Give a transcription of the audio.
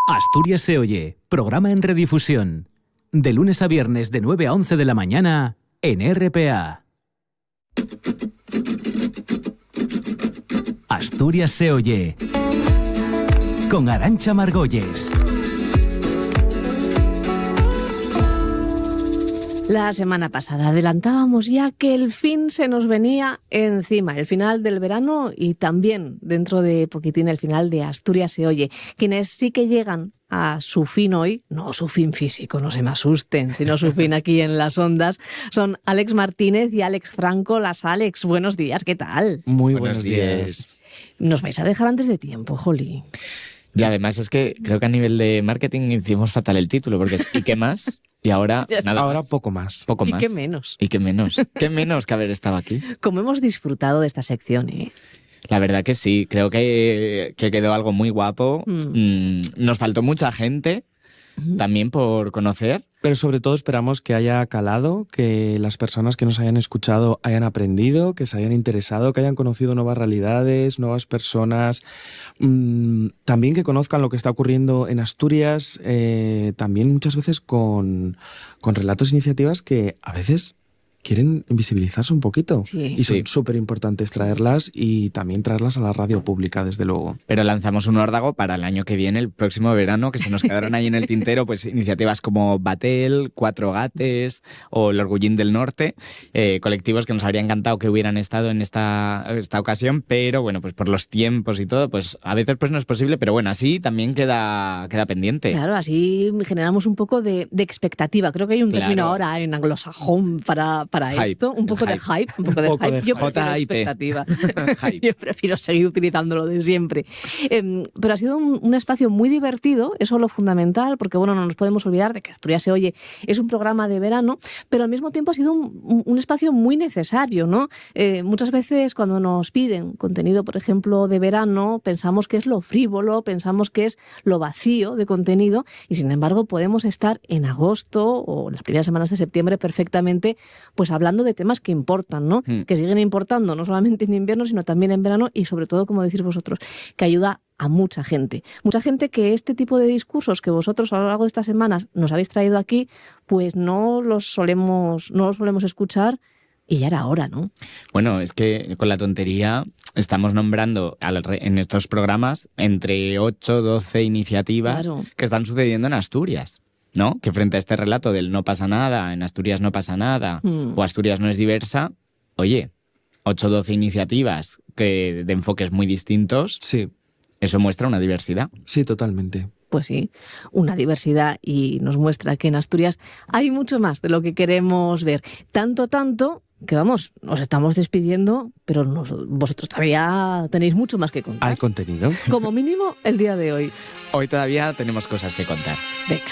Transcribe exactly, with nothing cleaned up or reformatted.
Asturias se oye, programa en redifusión. De lunes a viernes de nueve a once de la mañana en R P A. Asturias se oye con Arantxa Margolles. La semana pasada adelantábamos ya que el fin se nos venía encima, el final del verano y también dentro de poquitín el final de Asturias se oye. Quienes sí que llegan a su fin hoy, no su fin físico, no se me asusten, sino su fin aquí en las ondas, son Àlex Martínez y Àlex Franco. Las Àlex, buenos días, ¿qué tal? Muy buenos, buenos días. días. Nos vais a dejar antes de tiempo, Joli. Y además es que creo que a nivel de marketing hicimos fatal el título, porque es ¿y qué más? Y ahora nada Ahora más. poco más. Poco ¿Y más. qué menos? ¿Y qué menos? ¿Qué menos que haber estado aquí? Como hemos disfrutado de esta sección, ¿eh? La verdad que sí, creo que, que quedó algo muy guapo. Mm. Mm, nos faltó mucha gente también por conocer. Pero sobre todo esperamos que haya calado, que las personas que nos hayan escuchado hayan aprendido, que se hayan interesado, que hayan conocido nuevas realidades, nuevas personas. Mm, también que conozcan lo que está ocurriendo en Asturias, eh, también muchas veces con, con relatos e iniciativas que a veces quieren invisibilizarse un poquito. Sí. Y son Sí. súper importantes traerlas y también traerlas a la radio pública, desde luego. Pero lanzamos un órdago para el año que viene, el próximo verano, que se nos quedaron ahí en el tintero, pues iniciativas como Batel, Cuatro Gates o el Orgullín del Norte, eh, colectivos que nos habría encantado que hubieran estado en esta, esta ocasión, pero bueno, pues por los tiempos y todo, pues a veces pues no es posible, pero bueno, así también queda, queda pendiente. Claro, así generamos un poco de, de expectativa. Creo que hay un Claro. término ahora en anglosajón para, para Hype. esto. Un poco El de hype. Un poco de Un poco hype. de Yo hype. prefiero J I P. expectativa. Hype. Yo prefiero seguir utilizándolo de siempre. Eh, pero ha sido un, un espacio muy divertido, eso es lo fundamental, porque bueno, no nos podemos olvidar de que Asturias se oye es un programa de verano, pero al mismo tiempo ha sido un, un, un espacio muy necesario, ¿no? Eh, muchas veces cuando nos piden contenido, por ejemplo, de verano, pensamos que es lo frívolo, pensamos que es lo vacío de contenido, y sin embargo podemos estar en agosto o en las primeras semanas de septiembre perfectamente, pues hablando de temas que importan, ¿no? Hmm. Que siguen importando no solamente en invierno, sino también en verano, y sobre todo, como decís vosotros, que ayuda a mucha gente. Mucha gente que este tipo de discursos que vosotros a lo largo de estas semanas nos habéis traído aquí, pues no los solemos, no los solemos escuchar, y ya era hora, ¿no? Bueno, es que con la tontería estamos nombrando al re- en estos programas entre ocho o doce iniciativas Claro. que están sucediendo en Asturias, ¿no? Que frente a este relato del no pasa nada, en Asturias no pasa nada, Mm. o Asturias no es diversa, oye, ocho o doce iniciativas que de enfoques muy distintos, Sí, eso muestra una diversidad. sí, totalmente. Pues sí, una diversidad, y nos muestra que en Asturias hay mucho más de lo que queremos ver. Tanto, tanto, que vamos, nos estamos despidiendo, pero nos- vosotros todavía tenéis mucho más que contar. Hay contenido. Como mínimo el día de hoy. Hoy todavía tenemos cosas que contar. Venga.